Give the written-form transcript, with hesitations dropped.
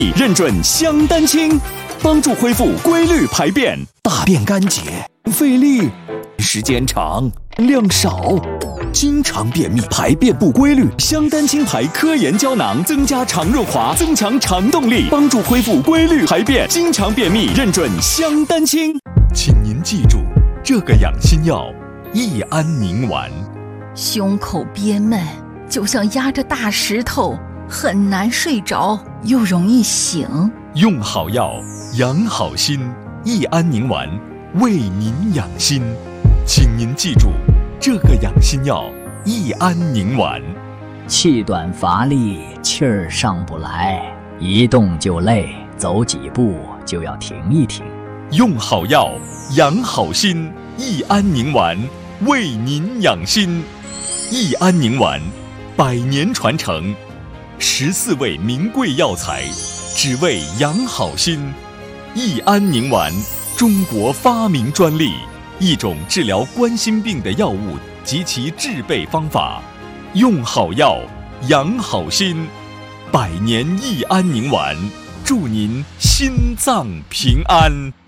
认准香丹清，帮助恢复规律排便，大便干结，费力，时间长，量少，经常便秘，排便不规律。香丹清牌科研胶囊增加肠润滑，增强肠动力，帮助恢复规律排便。经常便秘，认准香丹清。请您记住，这个养心药益安宁丸。 胸口憋闷，就像压着大石头，很难睡着，又容易醒。 用好药，养好心，益安宁丸为您养心。请您记住，这个养心药益安宁丸。 气短乏力，气儿上不来，一动就累，走几步就要停一停。 用好药，养好心，益安宁丸为您养心。益安宁丸100年传承，14味名贵药材，只为养好心。益安宁丸，中国发明专利，一种治疗冠心病的药物及其制备方法。用好药，养好心，100年益安宁丸，祝您心脏平安。